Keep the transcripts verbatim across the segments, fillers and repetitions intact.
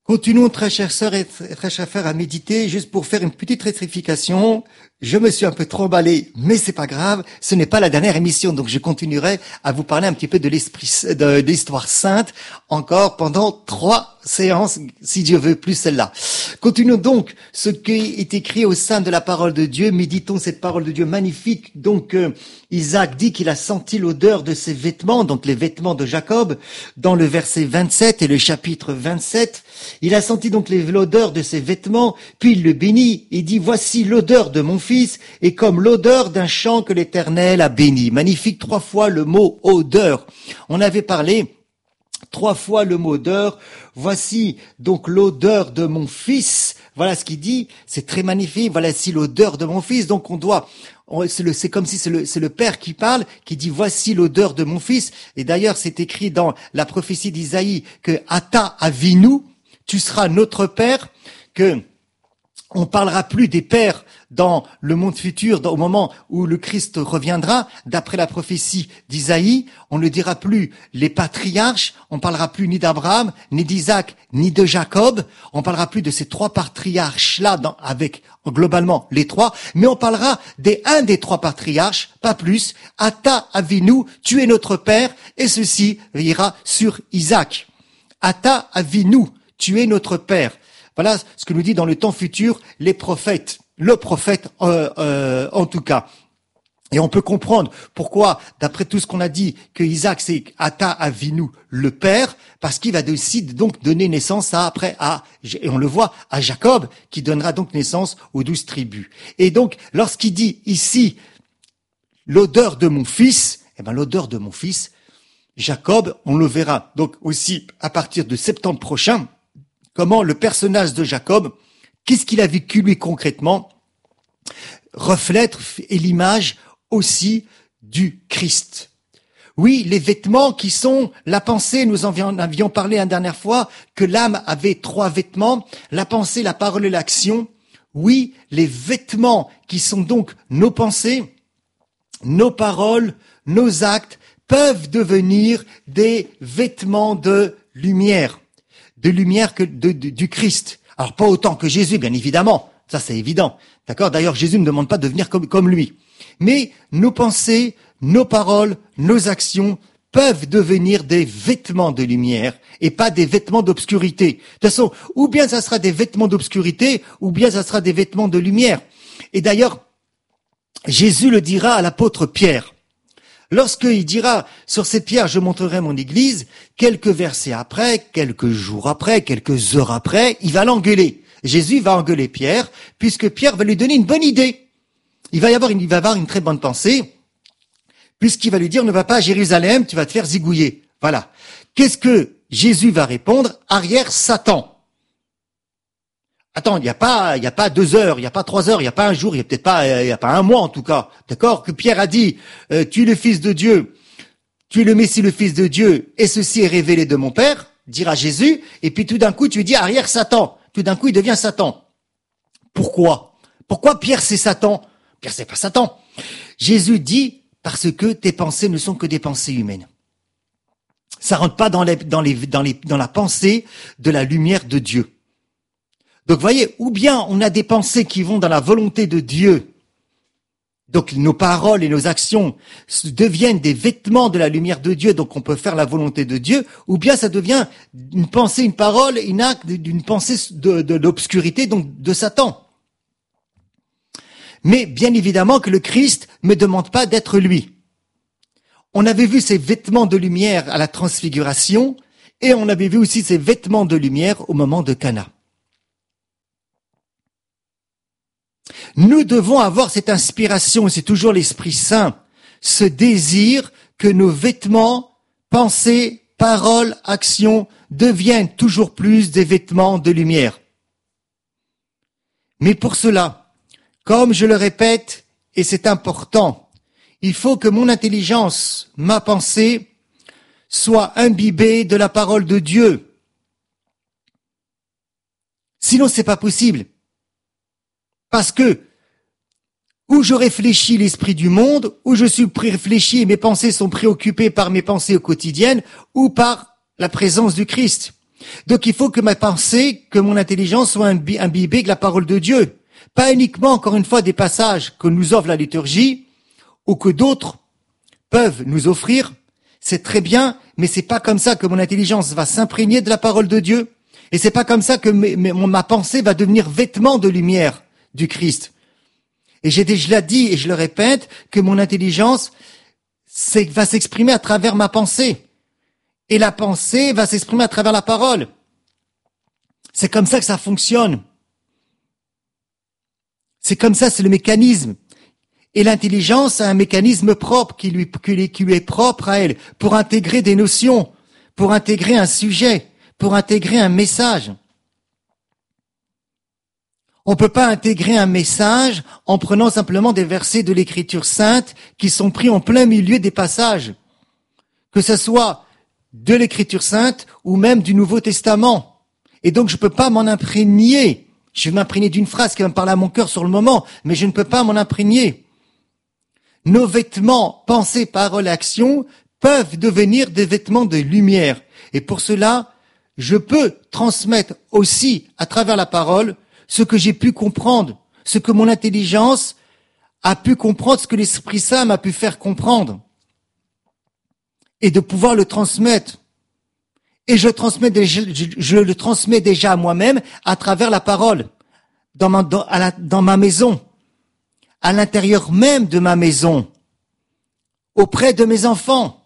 Continuons, très chères sœurs et très chers frères, à méditer, juste pour faire une petite rectification. Je me suis un peu trop emballé, mais c'est pas grave, ce n'est pas la dernière émission, donc je continuerai à vous parler un petit peu de l'esprit, de, de l'histoire sainte, encore pendant trois séances, si Dieu veut, plus celle-là. Continuons donc ce qui est écrit au sein de la parole de Dieu, méditons cette parole de Dieu magnifique. Donc, euh, Isaac dit qu'il a senti l'odeur de ses vêtements, donc les vêtements de Jacob, dans le verset vingt-sept et le chapitre vingt-sept. Il a senti donc l'odeur de ses vêtements, puis il le bénit et dit « Voici l'odeur de mon fils, et comme l'odeur d'un champ que l'Éternel a béni. » Magnifique, trois fois le mot « odeur ». On avait parlé trois fois le mot « odeur ». Voici donc l'odeur de mon fils. Voilà ce qu'il dit, c'est très magnifique. Voilà si l'odeur de mon fils. Donc on doit, on, c'est, le, c'est comme si c'est le, c'est le père qui parle, qui dit voici l'odeur de mon fils. Et d'ailleurs c'est écrit dans la prophétie d'Isaïe que Ata Avinu, tu seras notre père, que on parlera plus des pères dans le monde futur, dans, au moment où le Christ reviendra. D'après la prophétie d'Isaïe, on ne dira plus les patriarches, on parlera plus ni d'Abraham, ni d'Isaac, ni de Jacob. On parlera plus de ces trois patriarches-là, dans, avec globalement les trois, mais on parlera des un des trois patriarches, pas plus. Ata Avinu, tu es notre père, et ceci ira sur Isaac. Ata Avinu, tu es notre père. Voilà ce que nous dit dans le temps futur les prophètes, le prophète euh, euh, en tout cas. Et on peut comprendre pourquoi, d'après tout ce qu'on a dit, que Isaac c'est Ata Avinu, le père, parce qu'il va aussi donc donner naissance à après à, et on le voit, à Jacob, qui donnera donc naissance aux douze tribus. Et donc, lorsqu'il dit ici l'odeur de mon fils, eh ben l'odeur de mon fils, Jacob, on le verra donc aussi à partir de septembre prochain. Comment le personnage de Jacob, qu'est-ce qu'il a vécu lui concrètement, reflète et l'image aussi du Christ. Oui, les vêtements qui sont la pensée, nous en avions parlé la dernière fois, que l'âme avait trois vêtements, la pensée, la parole et l'action. Oui, les vêtements qui sont donc nos pensées, nos paroles, nos actes, peuvent devenir des vêtements de lumière. De lumière que de, de, du Christ. Alors pas autant que Jésus, bien évidemment, ça c'est évident. D'accord. D'ailleurs, Jésus ne demande pas de devenir comme comme lui. Mais nos pensées, nos paroles, nos actions peuvent devenir des vêtements de lumière et pas des vêtements d'obscurité. De toute façon, ou bien ça sera des vêtements d'obscurité, ou bien ça sera des vêtements de lumière. Et d'ailleurs, Jésus le dira à l'apôtre Pierre. Lorsqu'il dira, sur cette pierre, je montrerai mon église, quelques versets après, quelques jours après, quelques heures après, il va l'engueuler. Jésus va engueuler Pierre, puisque Pierre va lui donner une bonne idée. Il va y avoir une, il va avoir une très bonne pensée, puisqu'il va lui dire, ne va pas à Jérusalem, tu vas te faire zigouiller. Voilà. Qu'est-ce que Jésus va répondre? Arrière Satan. Attends, il n'y a pas, il n'y a pas deux heures, il n'y a pas trois heures, il n'y a pas un jour, il n'y a peut-être pas, il n'y a pas un mois en tout cas. D'accord? Que Pierre a dit, euh, tu es le Fils de Dieu, tu es le Messie, le Fils de Dieu, et ceci est révélé de mon Père, dira Jésus, et puis tout d'un coup tu dis arrière Satan. Tout d'un coup il devient Satan. Pourquoi? Pourquoi Pierre c'est Satan? Pierre c'est pas Satan. Jésus dit, parce que tes pensées ne sont que des pensées humaines. Ça rentre pas dans les, dans les, dans les, dans la pensée de la lumière de Dieu. Donc, vous voyez, ou bien on a des pensées qui vont dans la volonté de Dieu. Donc, nos paroles et nos actions deviennent des vêtements de la lumière de Dieu, donc on peut faire la volonté de Dieu, ou bien ça devient une pensée, une parole, une acte d'une pensée de, de l'obscurité, donc de Satan. Mais bien évidemment que le Christ ne demande pas d'être lui. On avait vu ces vêtements de lumière à la transfiguration, et on avait vu aussi ces vêtements de lumière au moment de Cana. Nous devons avoir cette inspiration, et c'est toujours l'Esprit Saint, ce désir que nos vêtements, pensées, paroles, actions deviennent toujours plus des vêtements de lumière. Mais pour cela, comme je le répète, et c'est important, il faut que mon intelligence, ma pensée, soit imbibée de la parole de Dieu. Sinon, c'est pas possible. Parce que, où je réfléchis l'esprit du monde, où je suis réfléchi et mes pensées sont préoccupées par mes pensées quotidiennes, ou par la présence du Christ. Donc il faut que ma pensée, que mon intelligence soit imbibée de la parole de Dieu. Pas uniquement, encore une fois, des passages que nous offre la liturgie ou que d'autres peuvent nous offrir. C'est très bien, mais c'est pas comme ça que mon intelligence va s'imprégner de la parole de Dieu. Et c'est pas comme ça que mes, mes, ma pensée va devenir vêtement de lumière du Christ. Et j'ai déjà dit, et je le répète, que mon intelligence c'est, va s'exprimer à travers ma pensée. Et la pensée va s'exprimer à travers la parole. C'est comme ça que ça fonctionne. C'est comme ça, c'est le mécanisme. Et l'intelligence a un mécanisme propre qui lui, qui lui, qui lui est propre à elle, pour intégrer des notions, pour intégrer un sujet, pour intégrer un message. On peut pas intégrer un message en prenant simplement des versets de l'Écriture sainte qui sont pris en plein milieu des passages. Que ce soit de l'Écriture sainte ou même du Nouveau Testament. Et donc je peux pas m'en imprégner. Je vais m'imprégner d'une phrase qui va me parler à mon cœur sur le moment, mais je ne peux pas m'en imprégner. Nos vêtements, pensées, paroles, actions, peuvent devenir des vêtements de lumière. Et pour cela, je peux transmettre aussi, à travers la parole, ce que j'ai pu comprendre, ce que mon intelligence a pu comprendre, ce que l'Esprit Saint m'a pu faire comprendre. Et de pouvoir le transmettre. Et je transmets déjà, je, je le transmets déjà à moi-même à travers la parole, dans ma, dans, à la, dans ma maison, à l'intérieur même de ma maison, auprès de mes enfants.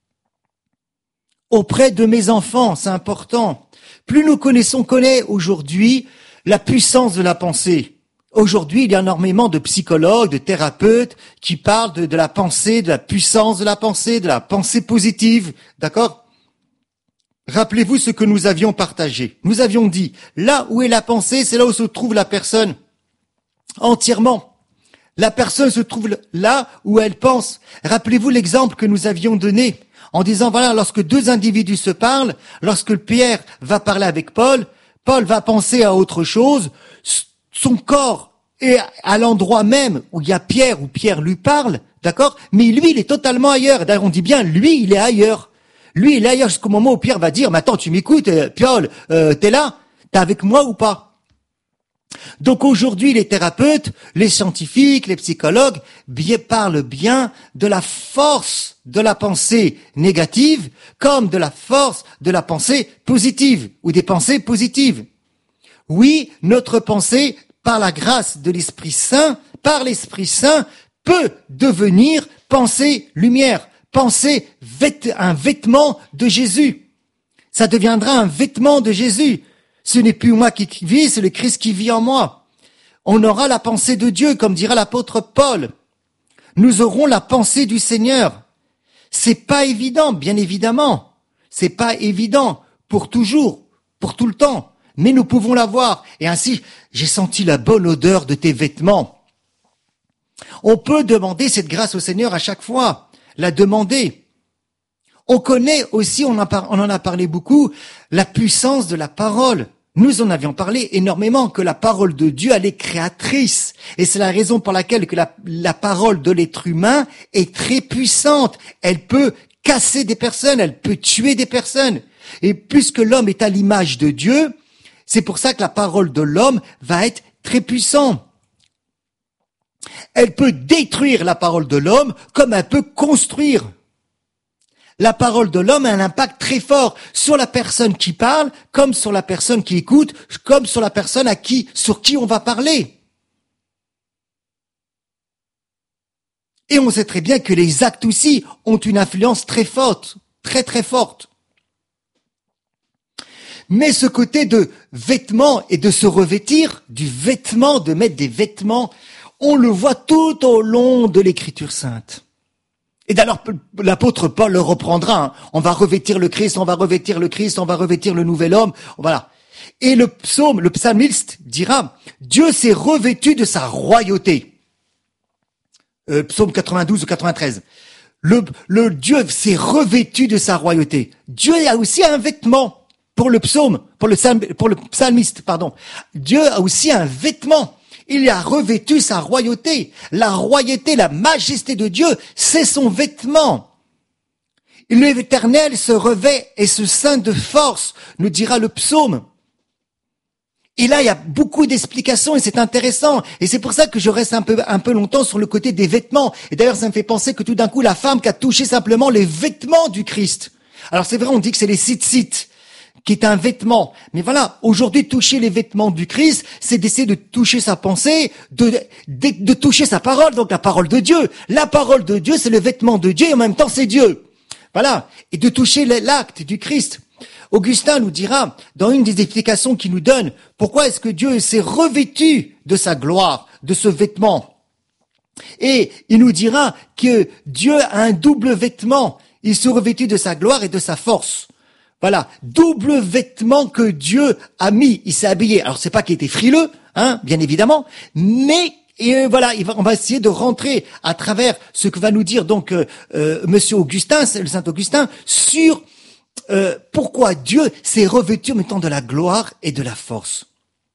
Auprès de mes enfants, c'est important. Plus nous connaissons, connaît aujourd'hui la puissance de la pensée. Aujourd'hui, il y a énormément de psychologues, de thérapeutes qui parlent de, de la pensée, de la puissance de la pensée, de la pensée positive. D'accord ? Rappelez-vous ce que nous avions partagé. Nous avions dit, là où est la pensée, c'est là où se trouve la personne. Entièrement. La personne se trouve là où elle pense. Rappelez-vous l'exemple que nous avions donné en disant, voilà, lorsque deux individus se parlent, lorsque Pierre va parler avec Paul, Paul va penser à autre chose, son corps est à l'endroit même où il y a Pierre, où Pierre lui parle, d'accord? Mais lui, il est totalement ailleurs. D'ailleurs, on dit bien, lui, il est ailleurs. Lui, il est ailleurs jusqu'au moment où Pierre va dire, mais attends, tu m'écoutes, Paul, euh, t'es là? T'es avec moi ou pas? Donc aujourd'hui, les thérapeutes, les scientifiques, les psychologues bien, parlent bien de la force de la pensée négative comme de la force de la pensée positive ou des pensées positives. Oui, notre pensée, par la grâce de l'Esprit Saint, par l'Esprit Saint, peut devenir pensée lumière, pensée vêt- un vêtement de Jésus. Ça deviendra un vêtement de Jésus. Ce n'est plus moi qui vis, c'est le Christ qui vit en moi. On aura la pensée de Dieu, comme dira l'apôtre Paul. Nous aurons la pensée du Seigneur. C'est pas évident, bien évidemment. C'est pas évident pour toujours, pour tout le temps. Mais nous pouvons l'avoir. Et ainsi, j'ai senti la bonne odeur de tes vêtements. On peut demander cette grâce au Seigneur à chaque fois. La demander. On connaît aussi, on en, par, on en a parlé beaucoup, la puissance de la parole. Nous en avions parlé énormément, que la parole de Dieu, elle est créatrice. Et c'est la raison pour laquelle que la, la parole de l'être humain est très puissante. Elle peut casser des personnes, elle peut tuer des personnes. Et puisque l'homme est à l'image de Dieu, c'est pour ça que la parole de l'homme va être très puissante. Elle peut détruire la parole de l'homme comme elle peut construire. La parole de l'homme a un impact très fort sur la personne qui parle, comme sur la personne qui écoute, comme sur la personne à qui, sur qui on va parler. Et on sait très bien que les actes aussi ont une influence très forte, très très forte. Mais ce côté de vêtements et de se revêtir, du vêtement, de mettre des vêtements, on le voit tout au long de l'Écriture sainte. Et d'ailleurs, l'apôtre Paul le reprendra. Hein. On va revêtir le Christ, on va revêtir le Christ, on va revêtir le nouvel homme. Voilà. Et le psaume, le psalmiste dira, Dieu s'est revêtu de sa royauté. Euh, psaume quatre-vingt-douze ou quatre-vingt-treize. Le, le Dieu s'est revêtu de sa royauté. Dieu a aussi un vêtement pour le psaume, pour le, psalm, pour le psalmiste, pardon. Dieu a aussi un vêtement. Il a revêtu sa royauté. La royauté, la majesté de Dieu, c'est son vêtement. L'Éternel se revêt et se ceint de force, nous dira le psaume. Et là, il y a beaucoup d'explications et c'est intéressant. Et c'est pour ça que je reste un peu, un peu longtemps sur le côté des vêtements. Et d'ailleurs, ça me fait penser que tout d'un coup, la femme qui a touché simplement les vêtements du Christ. Alors c'est vrai, on dit que c'est les tzitzit, qui est un vêtement. Mais voilà, aujourd'hui, toucher les vêtements du Christ, c'est d'essayer de toucher sa pensée, de, de, de toucher sa parole, donc la parole de Dieu. La parole de Dieu, c'est le vêtement de Dieu et en même temps, c'est Dieu. Voilà. Et de toucher l'acte du Christ. Augustin nous dira, dans une des explications qu'il nous donne, pourquoi est-ce que Dieu s'est revêtu de sa gloire, de ce vêtement. Et il nous dira que Dieu a un double vêtement. Il se revêtit de sa gloire et de sa force. Voilà, double vêtement que Dieu a mis. Il s'est habillé. Alors c'est pas qu'il était frileux, hein, bien évidemment, mais et voilà, il va, on va essayer de rentrer à travers ce que va nous dire donc euh, euh, Monsieur Augustin, le Saint Augustin, sur Euh, pourquoi Dieu s'est revêtu en même temps de la gloire et de la force.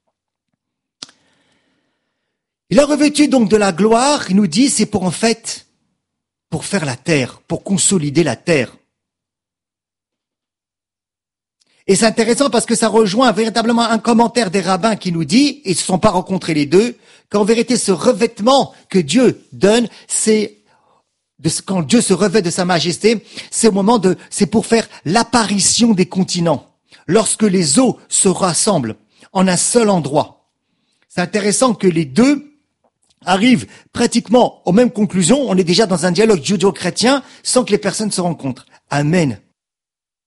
Il a revêtu donc de la gloire, il nous dit, c'est pour en fait, pour faire la terre, pour consolider la terre. Et c'est intéressant parce que ça rejoint véritablement un commentaire des rabbins qui nous dit, et ils ne se sont pas rencontrés les deux, qu'en vérité ce revêtement que Dieu donne, c'est de ce, quand Dieu se revêt de sa majesté, c'est au moment de, c'est pour faire l'apparition des continents. Lorsque les eaux se rassemblent en un seul endroit. C'est intéressant que les deux arrivent pratiquement aux mêmes conclusions. On est déjà dans un dialogue judéo-chrétien sans que les personnes se rencontrent. Amen.